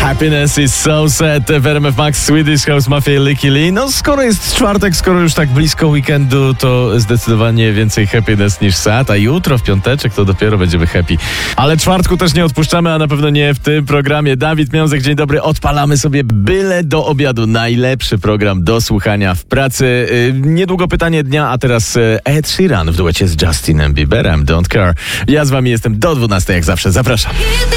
Happiness is so sad w RMF Max, Swedish House Mafia, Lykke Li. No skoro jest czwartek, skoro już tak blisko weekendu, to zdecydowanie więcej happiness niż sad, a jutro w piąteczek to dopiero będziemy happy. Ale czwartku też nie odpuszczamy, a na pewno nie w tym programie. Dawid Miązek, dzień dobry, odpalamy sobie byle do obiadu. Najlepszy program do słuchania w pracy. Niedługo pytanie dnia, a teraz Ed Sheeran w duecie z Justinem Bieberem, Don't Care. Ja z wami jestem do 12 jak zawsze, zapraszam.